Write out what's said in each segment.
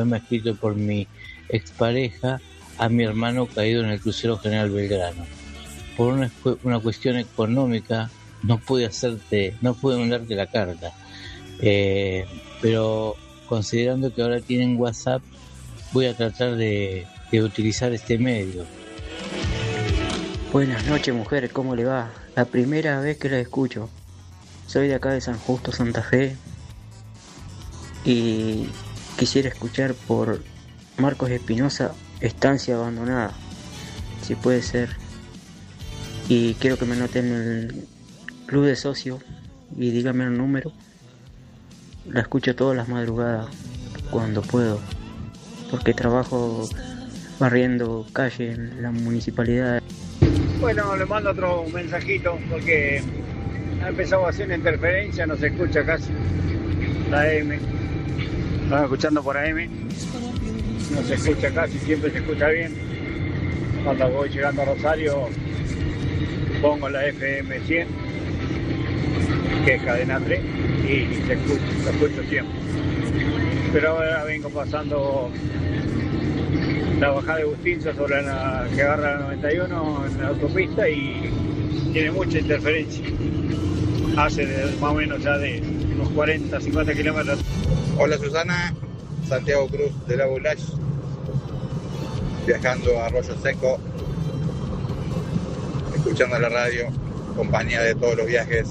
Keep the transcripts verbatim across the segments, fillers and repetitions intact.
me ha escrito por mi expareja a mi hermano caído en el crucero General Belgrano. Por una, una cuestión económica no pude hacerte, no pude mandarte la carta. Eh, pero considerando que ahora tienen WhatsApp, voy a tratar de, de utilizar este medio. Buenas noches, mujer, ¿cómo le va? La primera vez que la escucho. Soy de acá de San Justo, Santa Fe, y quisiera escuchar por Marcos Espinosa, Estancia Abandonada, si puede ser. Y quiero que me anoten en el club de socio y dígame el número. La escucho todas las madrugadas cuando puedo, porque trabajo barriendo calle en la municipalidad. Bueno, le mando otro mensajito porque ha empezado a hacer una interferencia, no se escucha casi la A M. Estamos escuchando por A M, no se escucha casi, siempre se escucha bien. Cuando voy llegando a Rosario pongo la F M cien, que es cadena tres, y se escucha, lo escucho siempre. Pero ahora vengo pasando la bajada de Bustinza sobre la que agarra la noventa y uno en la autopista y tiene mucha interferencia. Hace de, más o menos ya de unos cuarenta, cincuenta kilómetros. Hola Susana, Santiago Cruz de la Bulash, viajando a Arroyo Seco, escuchando la radio, compañía de todos los viajes.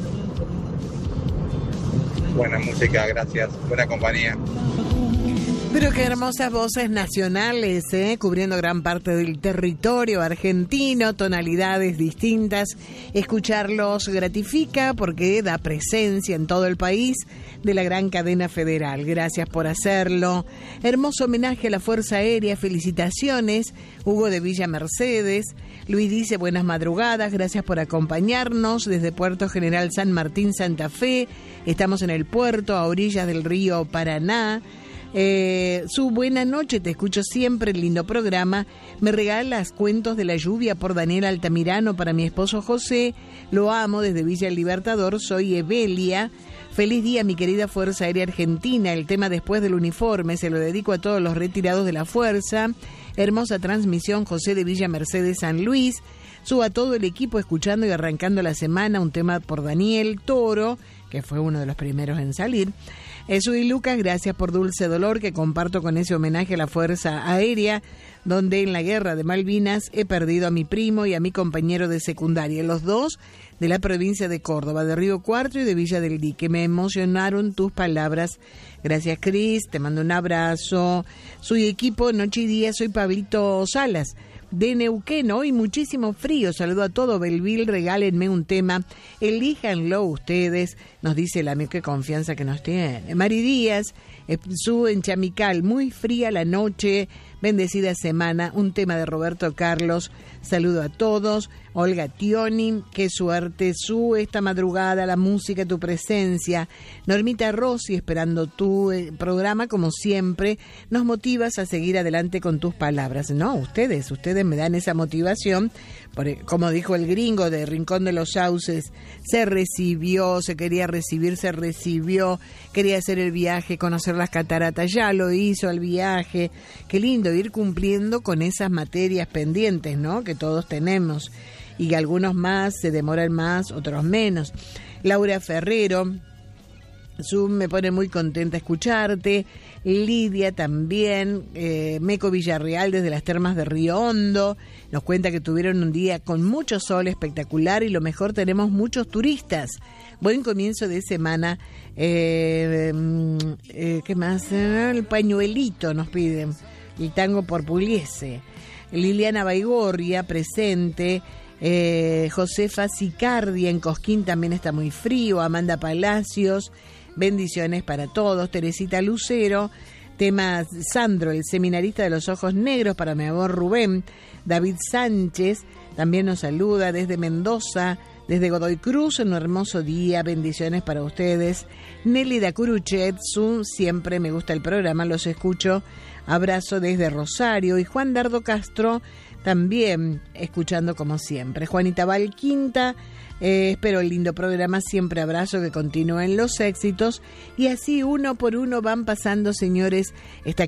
Buena música, gracias, buena compañía. Pero qué hermosas voces nacionales, ¿eh? Cubriendo gran parte del territorio argentino, tonalidades distintas. Escucharlos gratifica porque da presencia en todo el país de la gran cadena federal. Gracias por hacerlo. Hermoso homenaje a la Fuerza Aérea, felicitaciones. Hugo de Villa Mercedes. Luis dice buenas madrugadas, gracias por acompañarnos desde Puerto General San Martín, Santa Fe. Estamos en el puerto, a orillas del río Paraná. Eh, su buena noche, te escucho siempre, lindo programa. Me regalas cuentos de la lluvia por Daniel Altamirano para mi esposo José. Lo amo desde Villa El Libertador. Soy Evelia. Feliz día, mi querida Fuerza Aérea Argentina. El tema después del uniforme se lo dedico a todos los retirados de la Fuerza. Hermosa transmisión, José de Villa Mercedes, San Luis. Suba a todo el equipo escuchando y arrancando la semana. Un tema por Daniel Toro, que fue uno de los primeros en salir. Eso y Lucas, gracias por Dulce Dolor, que comparto con ese homenaje a la Fuerza Aérea, donde en la guerra de Malvinas he perdido a mi primo y a mi compañero de secundaria, los dos de la provincia de Córdoba, de Río Cuarto y de Villa del Dique. Me emocionaron tus palabras. Gracias, Cris, te mando un abrazo. Soy equipo Noche y Día, soy Pablito Salas, de Neuquén, hoy muchísimo frío. Saludo a todo Belville, regálenme un tema, elíjanlo ustedes, nos dice el amigo, qué confianza que nos tiene. Mari Díaz, su en Chamical, muy fría la noche, bendecida semana, un tema de Roberto Carlos. Saludo a todos. Olga Tioni, qué suerte su esta madrugada, la música, tu presencia. Normita Rossi, esperando tu eh, programa como siempre, nos motivas a seguir adelante con tus palabras. No, ustedes, ustedes me dan esa motivación, porque, como dijo el gringo de Rincón de los Sauces, se recibió, se quería recibir, se recibió, quería hacer el viaje, conocer las cataratas, ya lo hizo el viaje. Qué lindo ir cumpliendo con esas materias pendientes, ¿no?, que todos tenemos. Y algunos más se demoran más, otros menos. Laura Ferrero, Zoom, me pone muy contenta escucharte. Lidia también. eh, Meco Villarreal desde las Termas de Río Hondo nos cuenta que tuvieron un día con mucho sol espectacular y lo mejor, tenemos muchos turistas. Buen comienzo de semana. eh, eh, ¿Qué más? El pañuelito nos piden. El tango por Pugliese. Liliana Baigorria presente. Eh, Josefa Sicardi en Cosquín también está muy frío. Amanda Palacios, bendiciones para todos. Teresita Lucero, tema Sandro, el seminarista de los ojos negros, para mi amor Rubén. David Sánchez también nos saluda desde Mendoza, desde Godoy Cruz, un hermoso día, bendiciones para ustedes. Nelly Dacuruchetsu, siempre me gusta el programa, los escucho. Abrazo desde Rosario. Y Juan Dardo Castro, también escuchando como siempre. Juanita Valquinta, eh, espero el lindo programa, siempre abrazo, que continúen los éxitos. Y así uno por uno van pasando, señores, esta